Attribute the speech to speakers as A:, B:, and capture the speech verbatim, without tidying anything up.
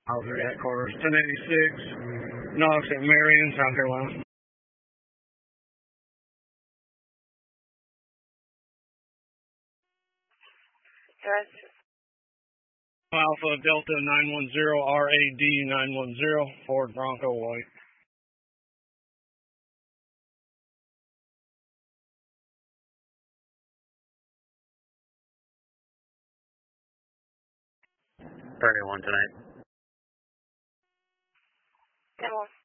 A: Hauser headquarters, ten eighty-six, Knox at Marion, South Carolina.
B: Yes.
A: Alpha Delta nine one zero, R A D nine one zero, Ford Bronco White.
C: thirty-one tonight.
B: ten one.